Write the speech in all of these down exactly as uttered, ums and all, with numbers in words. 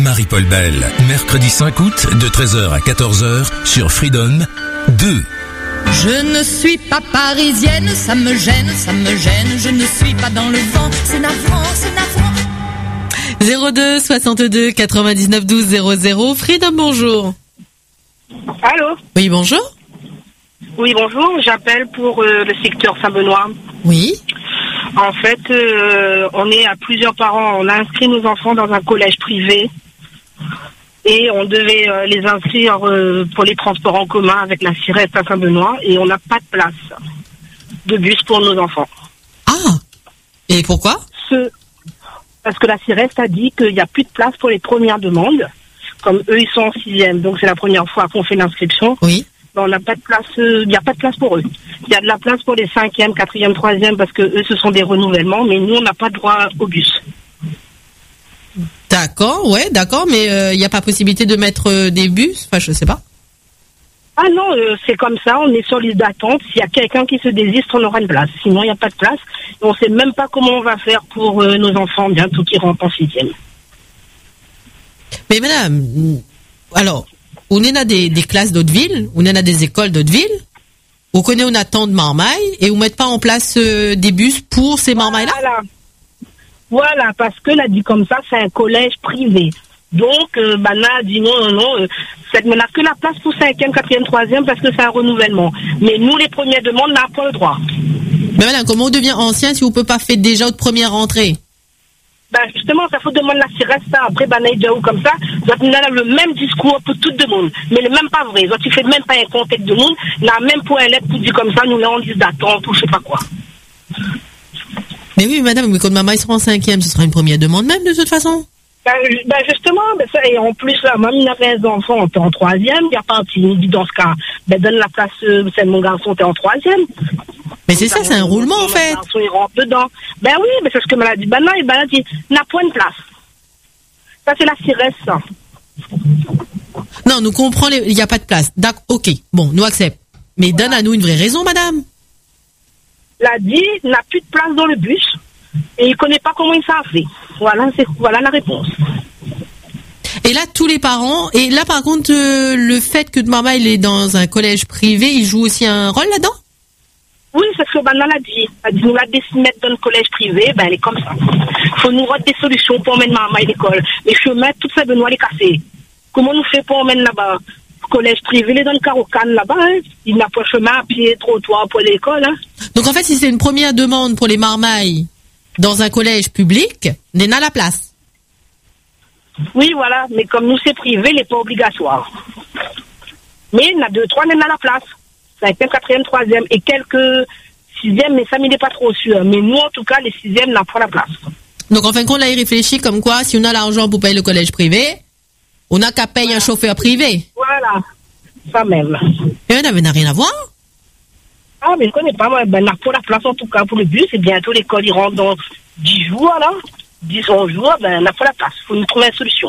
Marie-Paul Bell, mercredi cinq août de treize heures à quatorze heures sur Freedom deux. Je ne suis pas parisienne, ça me gêne, ça me gêne, je ne suis pas dans le vent, c'est navrant, c'est navrant. zéro deux soixante-deux quatre-vingt-dix-neuf douze zéro zéro. Freedom, bonjour. Allô? Oui, bonjour. Oui, bonjour, j'appelle pour euh, le secteur Saint-Benoît. Oui. En fait, euh, on est à plusieurs parents, on a inscrit nos enfants dans un collège privé et on devait euh, les inscrire euh, pour les transports en commun avec la Cireste à Saint-Benoît et on n'a pas de place de bus pour nos enfants. Ah. Et pourquoi? Ce... Parce que la Cireste a dit qu'il n'y a plus de place pour les premières demandes. Comme eux, ils sont en sixième, donc c'est la première fois qu'on fait l'inscription. Oui. Ben, on n'a pas de place, il euh, n'y a pas de place pour eux. Il y a de la place pour les cinquième, quatrième, troisième, parce que eux, ce sont des renouvellements, mais nous, on n'a pas droit au bus. D'accord, ouais, d'accord, mais il euh, n'y a pas possibilité de mettre euh, des bus? Enfin, je sais pas. Ah non, euh, c'est comme ça, on est sur liste d'attente. S'il y a quelqu'un qui se désiste, on aura une place. Sinon, il n'y a pas de place. Et on ne sait même pas comment on va faire pour euh, nos enfants bientôt qui rentrent en sixième. Mais madame, alors, on est dans des, des classes d'autres villes, on est dans des écoles d'autres villes, on connaît on attend de marmailles et on ne met pas en place euh, des bus pour ces marmailles-là? Voilà. Voilà, parce que là, dit comme ça, c'est un collège privé. Donc, euh, bah, là, dit non, non, non, euh, c'est, on n'a que la place pour cinquième, quatrième, troisième parce que c'est un renouvellement. Mais nous, les premières demandes, on n'a pas le droit. Mais madame, comment on devient ancien si on ne peut pas faire déjà votre première rentrée? Ben justement, ça faut demander la Cireste, ça, après, ben, ou comme ça, donc, on a le même discours pour tout le monde. Mais le même pas vrai. Donc, il fait même pas un contexte de monde. Là, même pour un lettre, pour dire comme ça, nous, là, on dit d'attente, ou je sais pas quoi. Mais oui, madame, mais quand maman, il sera en cinquième, ce sera une première demande même, de toute façon. Ben, ben justement, ben, ça, et en plus, là, maman, il a fait un enfant, t'es en troisième, il y a pas un petit, il dit dans ce cas, ben, donne la place, euh, c'est mon garçon, t'es en troisième. Mais c'est ça, c'est un roulement, en fait. Mon garçon, il rentre dedans. Ben oui, mais c'est ce que m'a dit. Ben non, et ben là, dit, n'a point de place. Ça, c'est la Cireste, ça. Non, nous comprenons, il n'y a pas de place. D'accord, ok. Bon, nous acceptons. Mais voilà. Donne à nous une vraie raison, madame. L'a dit, n'a plus de place dans le bus. Et il connaît pas comment il s'en fait. Voilà, c'est, voilà la réponse. Et là, tous les parents, et là, par contre, euh, le fait que maman, il est dans un collège privé, il joue aussi un rôle là-dedans? Oui, c'est ce que Banal a dit. Elle a dit, nous la mettre dans le collège privé, ben elle est comme ça. Il faut nous rendre des solutions pour emmener maman à l'école. Les chemins, tout ça, Benoît, les casser. Comment nous fait pour emmener là-bas? Collège privé, il est dans le Carocan là-bas, hein. Il n'a pas chemin à pied, trottoir pour l'école, hein. Donc en fait, si c'est une première demande pour les marmailles dans un collège public, on est à la place. Oui, voilà, mais comme nous c'est privé, il n'est pas obligatoire. Mais il y en a deux, trois, on est à la place. Cinquième, quatrième, troisième et quelques sixième, mais ça m'y est pas trop sûr. Mais nous, en tout cas, les sixièmes n'ont pas la place. Donc en fin de compte, là, il réfléchit comme quoi, si on a l'argent pour payer le collège privé, on n'a qu'à payer un chauffeur privé. Voilà, ça même. Et on n'a rien à voir. Ah, mais je ne connais pas, moi, ben, on n'a pas la place en tout cas pour le bus, et bientôt l'école, il rentre dans dix jours, là. dix, onze jours, ben, on n'a pas la place. Il faut nous trouver une solution.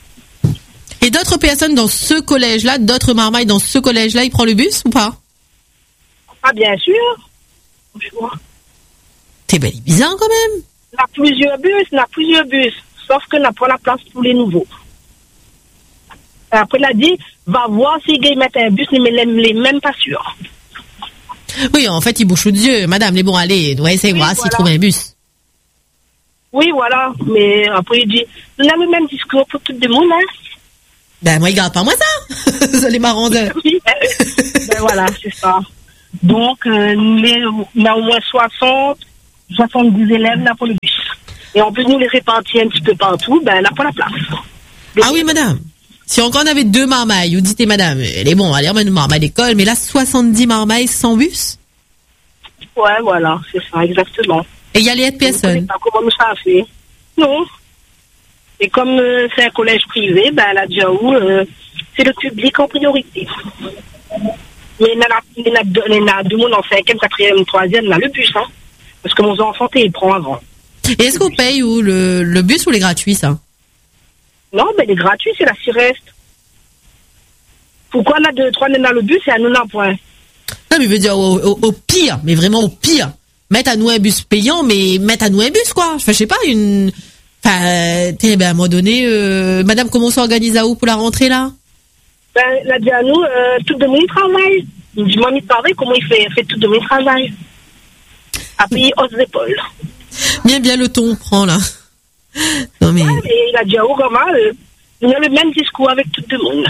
Et d'autres personnes dans ce collège-là, d'autres marmailles dans ce collège-là, ils prennent le bus ou pas? Ah, bien sûr. Bonjour. C'est bel et bizarre quand même. On a plusieurs bus, on a plusieurs bus. Sauf qu'on n'a pas la place pour les nouveaux. Après, il a dit, va voir si ils mettent un bus, mais les, les même pas sûrs. Oui, en fait, ils bouchent les yeux. Madame, les bons, allez, doit essayer de oui, voir voilà. S'ils trouvent un bus. Oui, voilà. Mais après, il dit, on a le même discours pour tout le monde, hein. Ben, moi, il garde pas moi ça. Ça les marrants de... Oui, ben voilà, c'est ça. Donc, euh, les, on a au moins soixante, soixante-dix élèves là pour le bus. Et en plus, nous les répartis un petit peu partout, ben, là, pas la place. Donc, ah oui, madame. Si encore on avait deux marmailles, vous dites, madame, elle est bon, allez, on met une marmaille à l'école, mais là, soixante-dix marmailles sans bus? Ouais, voilà, c'est ça, exactement. Et il y a les aides personnes? Je ne sais pas comment nous ça a fait. Non. Et comme euh, c'est un collège privé, ben, là, déjà où, euh, c'est le public en priorité. Mais il y en a deux mondes en cinquième, quatrième, troisième, là, le bus, hein. Parce que mon enfant, il prend avant. Et est-ce qu'on paye ou le, le bus ou les gratuits, ça? Non, mais les gratuits, c'est la Cireste. Pourquoi on a deux, trois, on a le bus et à nous, on a un point? Non, mais je veux dire, au, au, au pire, mais vraiment au pire, mettre à nous un bus payant, mais mettre à nous un bus, quoi. Enfin, je sais pas, une, Enfin, euh, t'es, ben, à un moment donné, euh, madame, comment on s'organise à où pour la rentrée, là? Ben, il a dit à nous, euh, tout de mon travail. Il dit, moi, il travaille, comment il fait? Il fait tout de mon travail. Après, il hausse l'épaule. Bien, bien le ton, on prend, là. Non, mais. Ouais, mais il a dit à Ogama, euh, il a le même discours avec tout le monde.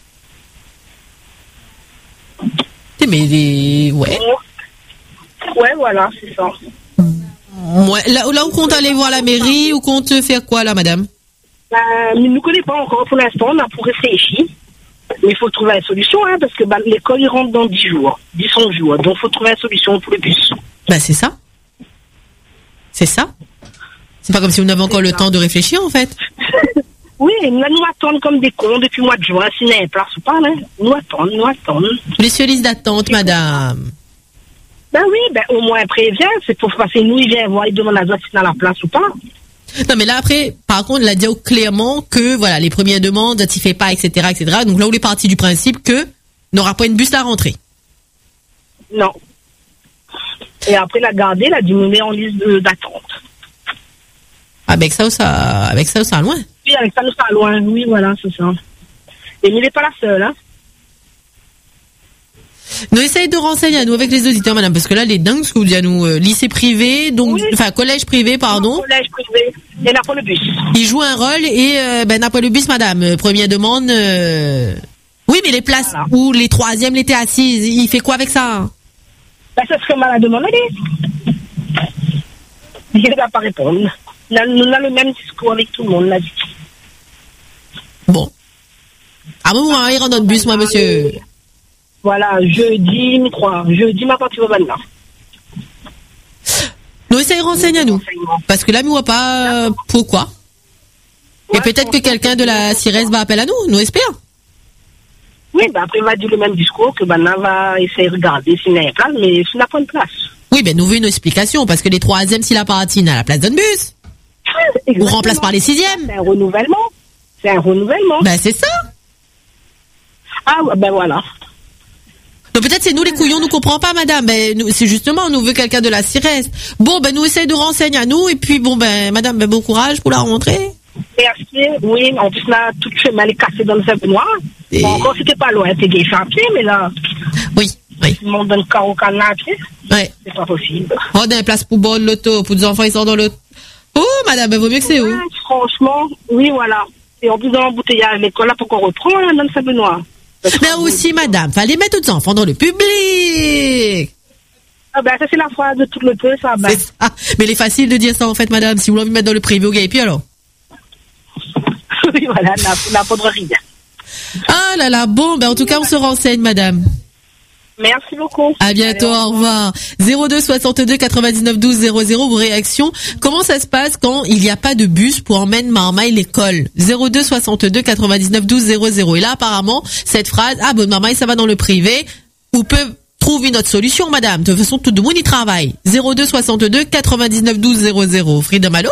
Mais les. Ouais. Ouais, voilà, c'est ça. Ouais. Là, là où compte aller voir la mairie, ou compte faire quoi, là, madame? Ben, il ne nous connaît pas encore pour l'instant, on a pour réfléchir. Mais il faut trouver une solution, hein, parce que ben, l'école, il rentre dans dix jours, dix onze jours. Donc, il faut trouver une solution pour le bus. Ben, c'est ça. C'est ça. C'est pas comme si on avait encore le temps de réfléchir, en fait. Oui, nous nous attendons comme des cons depuis le mois de juin, s'il n'y a place ou pas, là. Nous attendons, nous attendons. Les sur liste d'attente, madame. Ben oui, ben au moins prévient, c'est pour passer nous, il vient voir, il demande à la si dans la place ou pas. Non, mais là, après, par contre, il a dit clairement que, voilà, les premières demandes, ça s'y fait pas, et cetera, et cetera. Donc là, on est parti du principe que n'aura pas une bus à rentrer. Non. Et après, la garder, la diminuer en liste de, d'attente. Avec ça, ça, avec ça, ça, loin. Oui, avec ça, nous, ça, loin. Oui, voilà, c'est ça. Et il n'est pas la seule, hein. Nous essayons de renseigner à nous avec les auditeurs, madame, parce que là, les dingues, ce que vous dites à nous, euh, lycée privé, donc, oui. Enfin, collège privé, pardon. Collège privé, il n'a pas le bus. Il joue un rôle et, euh, ben, n'a pas le bus, madame. Euh, première demande, euh... oui, mais les places voilà. Où les troisièmes l'étaient assises, il fait quoi avec ça? Ben, ça serait mal à demander. Il ne va pas répondre. Nous avons le même discours avec tout le monde, là. Bon. Ah bon, hein, il rentre dans le bus, moi, monsieur. Voilà, jeudi, je crois. Jeudi, ma partie va maintenant. Nous essayons de renseigner à nous. Parce que là, nous ne voit pas euh, pourquoi. Ouais, et peut-être que quelqu'un de la C I R E S va appeler à nous, nous espérons. Oui, ben après, il va dire le même discours que ben, on va essayer de regarder s'il y a une place, mais s'il n'a pas une place. Oui, ben nous voulons une explication, parce que les troisièmes, s'il a pas à la place d'un bus. Ou remplace par les sixièmes. C'est un renouvellement. C'est un renouvellement. Ben c'est ça. Ah, ben voilà. Donc peut-être c'est nous les couillons, nous comprenons pas, madame. Ben nous, c'est justement, nous veut quelqu'un de la C I R E S. Bon, ben nous essayons de renseigner à nous, et puis bon, ben madame, ben bon courage pour la rentrée. Merci. Oui, en plus là, tout le chemin est cassé dans le Saint-Benoît. Et... Bon, encore c'était pas loin, c'était gay à pied, mais là. Oui, oui. Tout le monde donne carreau canne à pied. Ouais. C'est pas possible. Oh, dans une place pour boire de l'auto, pour des enfants, ils sont dans l'auto. Oh, madame, ben vaut mieux que c'est où? Ouais, franchement, oui, voilà. Et en plus, dans l'embouteillage, l'école, là, pour qu'on reprend, là, dans le Saint-Benoît. Mais aussi, madame, fallait mettre tous les enfants dans le public. Ah ben, ça, c'est la phrase de tout le peu, ça, ben. C'est ça. Mais il est facile de dire ça, en fait, madame. Si vous l'avez mettre dans le privé au gay, et puis alors? Oui, voilà, n'a pas de rien. Ah là là, bon, ben, en tout cas, on se renseigne, madame. Merci beaucoup. À bientôt, allez, au revoir. zéro deux soixante-deux quatre-vingt-dix-neuf douze zéro zéro, vos réactions. Comment ça se passe quand il n'y a pas de bus pour emmener Marmaille l'école? zéro deux soixante-deux quatre-vingt-dix-neuf douze zéro zéro. Et là, apparemment, cette phrase, ah bon, Marmaille, ça va dans le privé, ou peut trouver une autre solution, madame. De toute façon, tout le monde y travaille. zéro deux soixante-deux quatre-vingt-dix-neuf douze zéro zéro. Freedom, allô?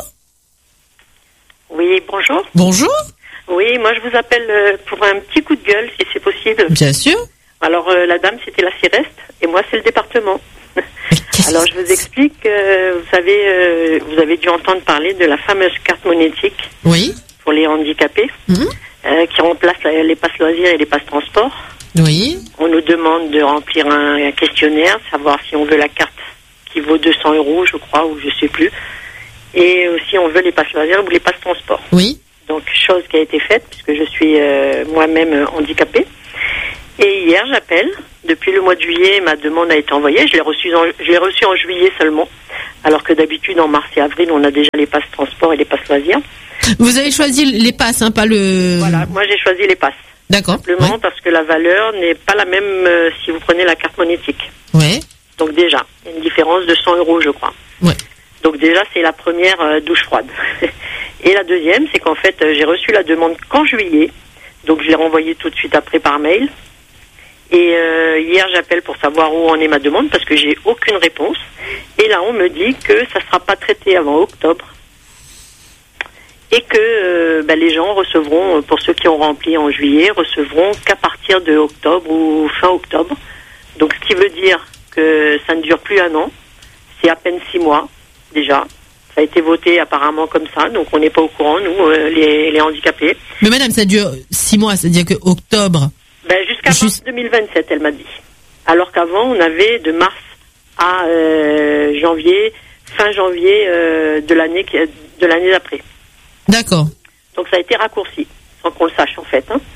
Oui, bonjour. Bonjour. Oui, moi je vous appelle pour un petit coup de gueule, si c'est possible. Bien sûr. Alors, euh, la dame, c'était la C I R E S, et moi, c'est le département. Alors, je vous explique, euh, vous savez, euh, vous avez dû entendre parler de la fameuse carte monétique. Oui. Pour les handicapés, mmh. euh, qui remplace la, les passes loisirs et les passes transport. Oui. On nous demande de remplir un, un questionnaire, savoir si on veut la carte qui vaut deux cents euros, je crois, ou je sais plus. Et aussi, on veut les passes loisirs ou les passes transport. Oui. Donc, chose qui a été faite, puisque je suis euh, moi-même handicapée. Et hier, j'appelle. Depuis le mois de juillet, ma demande a été envoyée. Je l'ai reçue en, je l'ai reçue en juillet seulement. Alors que d'habitude, en mars et avril, on a déjà les passes transport et les passes loisirs. Vous avez choisi les passes, hein, pas le... Voilà, moi j'ai choisi les passes. D'accord. Simplement ouais. Parce que la valeur n'est pas la même euh, si vous prenez la carte monétique. Ouais. Donc déjà, il y a une différence de cent euros, je crois. Ouais. Donc déjà, c'est la première euh, douche froide. Et la deuxième, c'est qu'en fait, euh, j'ai reçu la demande qu'en juillet. Donc je l'ai renvoyée tout de suite après par mail. Et euh, hier, j'appelle pour savoir où en est ma demande parce que j'ai aucune réponse. Et là, on me dit que ça ne sera pas traité avant octobre. Et que euh, bah, les gens recevront, pour ceux qui ont rempli en juillet, recevront qu'à partir de octobre ou fin octobre. Donc ce qui veut dire que ça ne dure plus un an. C'est à peine six mois déjà. Ça a été voté apparemment comme ça, donc on n'est pas au courant, nous, euh, les, les handicapés. Mais madame, ça dure six mois, c'est-à-dire que octobre. Ben, jusqu'à Juste... mars deux mille vingt-sept, elle m'a dit. Alors qu'avant, on avait de mars à euh, janvier, fin janvier euh, de l'année de l'année d'après. D'accord. Donc ça a été raccourci, sans qu'on le sache en fait. Hein.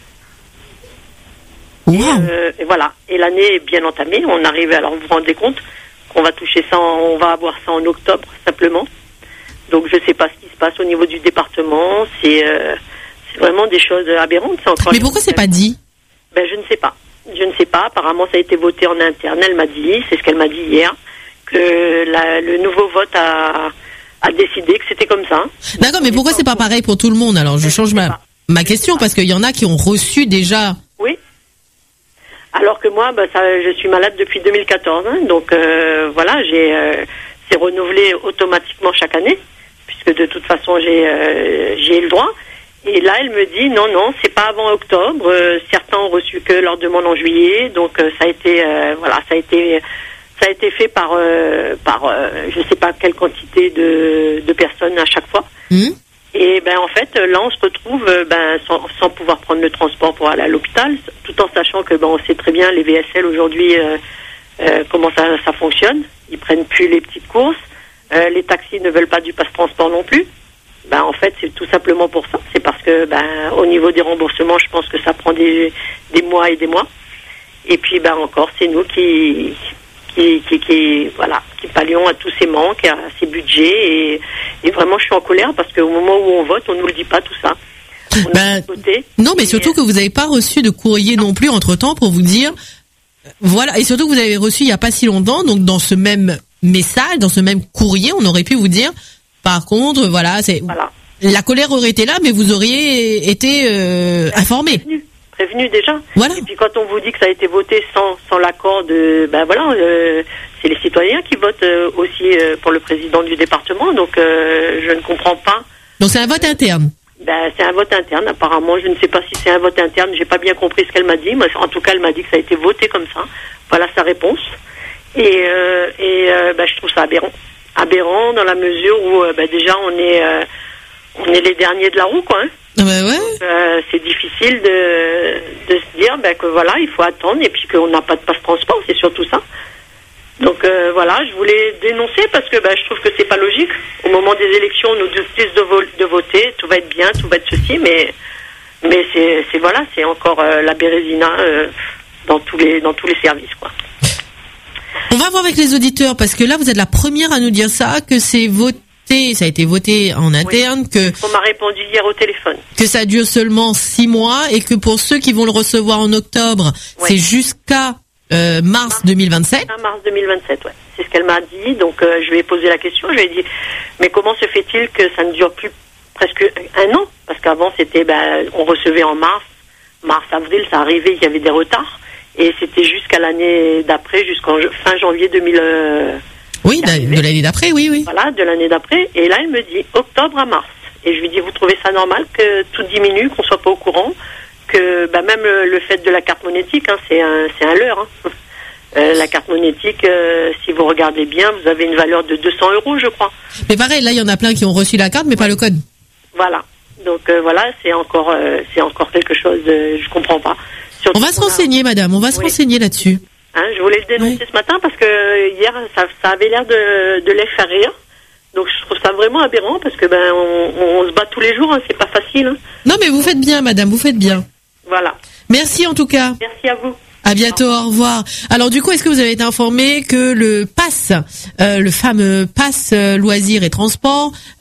Wow. Et, euh, et voilà. Et l'année est bien entamée. On arrive, alors vous vous rendez compte qu'on va toucher ça, en, on va avoir ça en octobre simplement. Donc je ne sais pas ce qui se passe au niveau du département. C'est, euh, c'est vraiment des choses aberrantes. C'est encore Mais pourquoi c'est pas dit? Ben je ne sais pas. Je ne sais pas. Apparemment ça a été voté en interne. Elle m'a dit, c'est ce qu'elle m'a dit hier, que la, le nouveau vote a, a décidé que c'était comme ça. D'accord, mais pourquoi c'est pas pareil pour tout le monde? Alors je change ma, ma question parce qu'il y en a qui ont reçu déjà. Oui. Alors que moi, bah, ça, je suis malade depuis deux mille quatorze, hein, donc euh, voilà, j'ai, euh, c'est renouvelé automatiquement chaque année, puisque de toute façon j'ai, euh, j'ai le droit. Et là, elle me dit non, non, c'est pas avant octobre. Euh, certains ont reçu que leur demande en juillet, donc euh, ça a été, euh, voilà, ça a été, ça a été fait par, euh, par, euh, je sais pas quelle quantité de, de personnes à chaque fois. Mmh. Et ben en fait, là, on se retrouve ben sans, sans pouvoir prendre le transport pour aller à l'hôpital, tout en sachant que ben on sait très bien les V S L aujourd'hui euh, euh, comment ça, ça fonctionne. Ils prennent plus les petites courses. Euh, les taxis ne veulent pas du passe-transport non plus. Ben en fait, c'est tout simplement pour ça. C'est parce que ben au niveau des remboursements, je pense que ça prend des des mois et des mois. Et puis ben encore, c'est nous qui Qui, qui, qui, voilà, qui pallions à tous ces manques, à ces budgets, et, et vraiment je suis en colère parce qu'au moment où on vote, on nous le dit pas tout ça. On Ben, voté, non, mais et surtout que vous n'avez pas reçu de courrier non plus entre temps pour vous dire, voilà, et surtout que vous avez reçu il y a pas si longtemps, donc dans ce même message, dans ce même courrier, on aurait pu vous dire, par contre, voilà, c'est, voilà. La colère aurait été là, mais vous auriez été euh, informé. Prévenu, prévenu déjà. Voilà. Et puis quand on vous dit que ça a été voté sans, sans l'accord de, ben voilà, euh, c'est les citoyens qui votent euh, aussi euh, pour le président du département, donc euh, je ne comprends pas. Donc c'est un vote interne. Ben, c'est un vote interne, apparemment. Je ne sais pas si c'est un vote interne. J'ai pas bien compris ce qu'elle m'a dit. Mais en tout cas, elle m'a dit que ça a été voté comme ça. Voilà sa réponse. Et, euh, et euh, ben, je trouve ça aberrant. Aberrant dans la mesure où euh, ben, déjà on est, euh, on est les derniers de la roue, quoi. Hein. Ah bah ouais. Donc, euh, c'est difficile de, de se dire ben, que voilà, il faut attendre et puis qu'on n'a pas de passe-transport. C'est surtout ça. Donc euh, voilà, je voulais dénoncer parce que ben, je trouve que c'est pas logique. Au moment des élections, on nous dit de, vo- de voter, tout va être bien, tout va être ceci, mais mais c'est, c'est voilà, c'est encore euh, la bérésina euh, dans tous les dans tous les services, quoi. On va voir avec les auditeurs parce que là vous êtes la première à nous dire ça, que c'est voté, ça a été voté en interne, oui. que on m'a répondu hier au téléphone. Que ça dure seulement six mois et que pour ceux qui vont le recevoir en octobre, oui. c'est jusqu'à Euh, mars, mars deux mille vingt-sept. Mars deux mille vingt-sept, ouais. C'est ce qu'elle m'a dit. Donc euh, je lui ai posé la question. Je lui ai dit, mais comment se fait-il que ça ne dure plus presque un an? Parce qu'avant c'était, ben, on recevait en mars, mars, avril, ça arrivait, il y avait des retards, et c'était jusqu'à l'année d'après, jusqu'en fin janvier deux mille. Euh, oui, de l'année d'après, oui, oui. Voilà, de l'année d'après. Et là, elle me dit octobre à mars. Et je lui dis, vous trouvez ça normal que tout diminue, qu'on soit pas au courant? Que bah, même le, le fait de la carte monétique, hein, c'est un c'est un leurre. Hein. Euh, la carte monétique, euh, si vous regardez bien, vous avez une valeur de deux cents euros, je crois. Mais pareil, là, il y en a plein qui ont reçu la carte, mais pas le code. Voilà. Donc euh, voilà, c'est encore euh, c'est encore quelque chose. De, je comprends pas. Surtout on va se renseigner, a... madame. On va oui. se renseigner là-dessus. Hein, je voulais le dénoncer oui. ce matin parce que hier, ça, ça avait l'air de de les faire rire. Donc je trouve ça vraiment aberrant parce que ben on, on se bat tous les jours, hein, c'est pas facile. Hein. Non, mais vous faites bien, madame. Vous faites bien. Voilà. Merci en tout cas. Merci à vous. À bientôt, au revoir. Alors du coup, est-ce que vous avez été informé que le pass, euh, le fameux pass euh, loisirs et transport,